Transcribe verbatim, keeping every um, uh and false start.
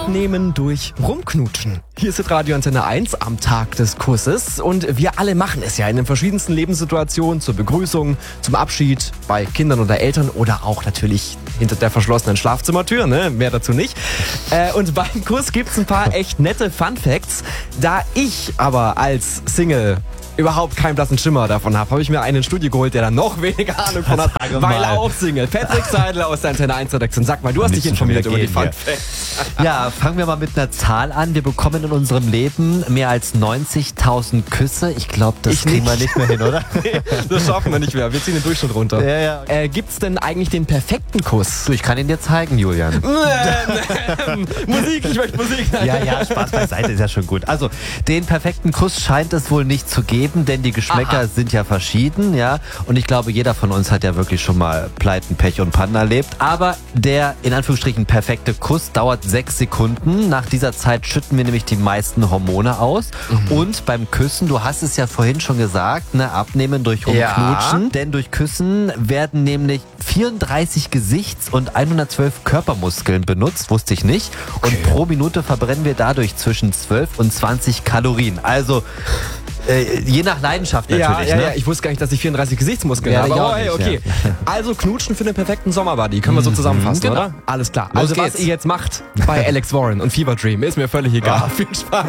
Abnehmen durch Rumknutschen. Hier ist Radio Antenne eins am Tag des Kusses und wir alle machen es ja in den verschiedensten Lebenssituationen, zur Begrüßung, zum Abschied, bei Kindern oder Eltern oder auch natürlich hinter der verschlossenen Schlafzimmertür, ne? Mehr dazu nicht. Äh, und beim Kuss gibt's ein paar echt nette Funfacts. Da ich aber als Single überhaupt keinen blassen Schimmer davon habe, habe ich mir einen Studio geholt, der da noch weniger Ahnung von hat, weil er auch Single. Patrick Seidel aus der Antenne eins Redaktion. Sag mal, du hast dich informiert über die Funfacts. Ja, fangen wir mal mit einer Zahl an. Wir bekommen in unserem Leben mehr als neunzigtausend Küsse. Ich glaube, das Ich kriegen wir nicht. nicht mehr hin, oder? Nee, das schaffen wir nicht mehr. Wir ziehen den Durchschnitt runter. Ja, ja. Äh, gibt's denn eigentlich den perfekten Kuss? Du, ich kann ihn dir zeigen, Julian. Musik, ich möchte Musik. Ja, ja, Spaß beiseite, ist ja schon gut. Also, den perfekten Kuss scheint es wohl nicht zu geben, denn die Geschmäcker Aha. sind ja verschieden, ja. Und ich glaube, jeder von uns hat ja wirklich schon mal Pleiten, Pech und Pannen erlebt. Aber der, in Anführungsstrichen, perfekte Kuss dauert sechs Sekunden. Nach dieser Zeit schütten wir nämlich die meisten Hormone aus. Mhm. Und beim Küssen, du hast es ja vorhin schon gesagt, ne, abnehmen durch Rumknutschen. Ja. Denn durch Küssen werden nämlich vierunddreißig Gesichts- und hundertzwölf Körpermuskeln benutzt, wusste ich nicht. Und okay. pro Minute verbrennen wir dadurch zwischen zwölf und zwanzig Kalorien. Also Äh, je nach Leidenschaft natürlich. Ja, ja, ne? ja, ich wusste gar nicht, dass ich vierunddreißig Gesichtsmuskeln Ja, habe. ich auch Aber hey, nicht, okay. ja. Also knutschen für den perfekten Sommerbuddy. Können wir so zusammenfassen, genau. oder? Alles klar. Los Also geht's. was ihr jetzt macht bei Alex Warren und Fever Dream, ist mir völlig egal. Ja. Viel Spaß.